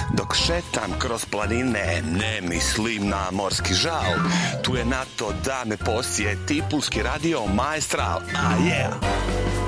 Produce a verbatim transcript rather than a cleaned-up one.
Dok šetam kroz planine, ne mislim na morski žal. Tu je NATO da me posjeti, pulski radio Maestral, a yeah.